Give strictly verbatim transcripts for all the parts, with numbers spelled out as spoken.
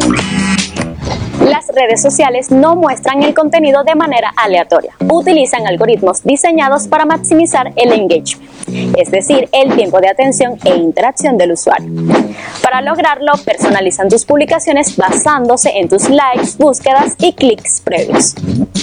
Las redes sociales no muestran el contenido de manera aleatoria. Utilizan algoritmos diseñados para maximizar el engagement, es decir, el tiempo de atención e interacción del usuario. Para lograrlo, personalizan tus publicaciones basándose en tus likes, búsquedas y clics previos.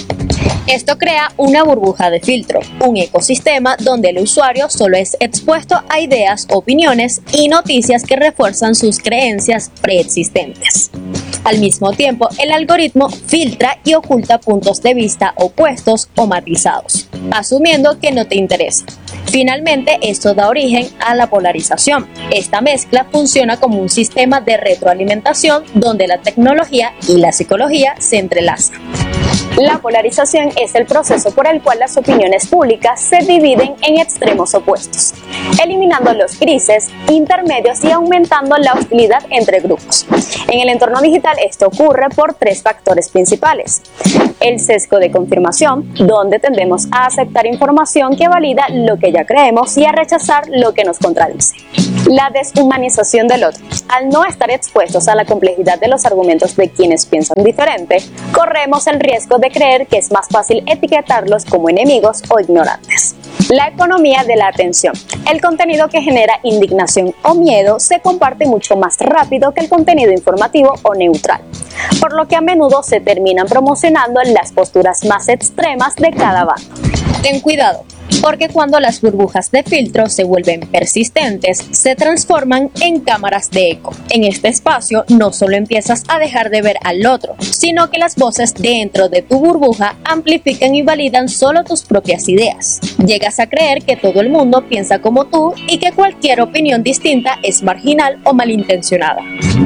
Esto crea una burbuja de filtro, un ecosistema donde el usuario solo es expuesto a ideas, opiniones y noticias que refuerzan sus creencias preexistentes. Al mismo tiempo, el algoritmo filtra y oculta puntos de vista opuestos o matizados, asumiendo que no te interesa. Finalmente, esto da origen a la polarización. Esta mezcla funciona como un sistema de retroalimentación donde la tecnología y la psicología se entrelazan. La polarización es el proceso por el cual las opiniones públicas se dividen en extremos opuestos, eliminando los grises, intermedios y aumentando la hostilidad entre grupos. En el entorno digital esto ocurre por tres factores principales. El sesgo de confirmación, donde tendemos a aceptar información que valida lo que ya creemos y a rechazar lo que nos contradice. La deshumanización del otro. Al no estar expuestos a la complejidad de los argumentos de quienes piensan diferente, corremos el riesgo de creer que es más fácil etiquetarlos como enemigos o ignorantes. La economía de la atención. El contenido que genera indignación o miedo se comparte mucho más rápido que el contenido informativo o neutral, por lo que a menudo se terminan promocionando las posturas más extremas de cada bando. Ten cuidado, porque cuando las burbujas de filtro se vuelven persistentes, se transforman en cámaras de eco. En este espacio no solo empiezas a dejar de ver al otro, sino que las voces dentro de tu burbuja amplifican y validan solo tus propias ideas. Llegas a creer que todo el mundo piensa como tú y que cualquier opinión distinta es marginal o malintencionada.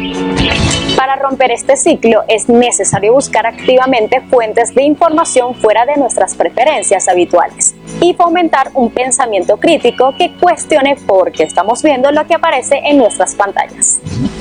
Para romper este ciclo es necesario buscar activamente fuentes de información fuera de nuestras preferencias habituales y fomentar un pensamiento crítico que cuestione por qué estamos viendo lo que aparece en nuestras pantallas.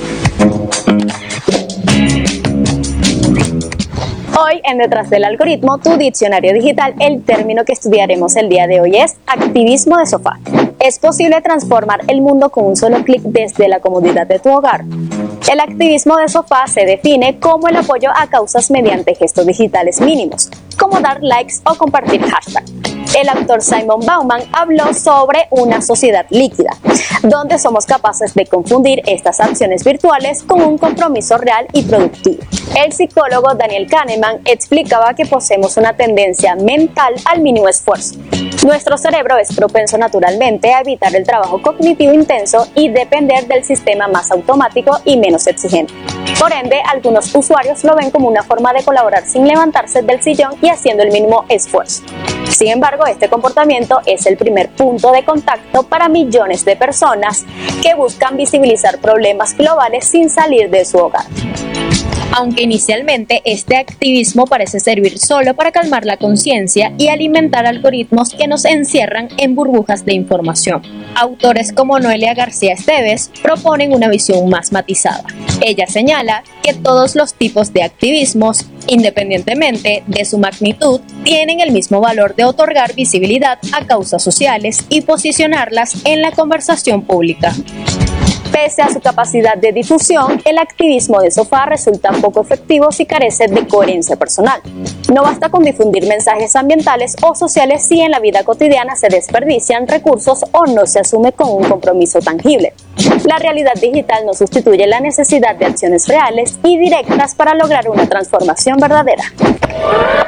Hoy en Detrás del Algoritmo, tu diccionario digital, el término que estudiaremos el día de hoy es activismo de sofá. ¿Es posible transformar el mundo con un solo clic desde la comodidad de tu hogar? El activismo de sofá se define como el apoyo a causas mediante gestos digitales mínimos, como dar likes o compartir hashtag. El autor Simon Bauman habló sobre una sociedad líquida, donde somos capaces de confundir estas acciones virtuales con un compromiso real y productivo. El psicólogo Daniel Kahneman explicaba que poseemos una tendencia mental al mínimo esfuerzo. Nuestro cerebro es propenso naturalmente a evitar el trabajo cognitivo intenso y depender del sistema más automático y menos exigente. Por ende, algunos usuarios lo ven como una forma de colaborar sin levantarse del sillón y haciendo el mínimo esfuerzo. Sin embargo, este comportamiento es el primer punto de contacto para millones de personas que buscan visibilizar problemas globales sin salir de su hogar. Aunque inicialmente este activismo parece servir solo para calmar la conciencia y alimentar algoritmos que nos encierran en burbujas de información. Autores como Noelia García Esteves proponen una visión más matizada. Ella señala que todos los tipos de activismos, independientemente de su magnitud, tienen el mismo valor de otorgar visibilidad a causas sociales y posicionarlas en la conversación pública. Pese a su capacidad de difusión, el activismo de sofá resulta poco efectivo si carece de coherencia personal. No basta con difundir mensajes ambientales o sociales si en la vida cotidiana se desperdician recursos o no se asume con un compromiso tangible. La realidad digital no sustituye la necesidad de acciones reales y directas para lograr una transformación verdadera.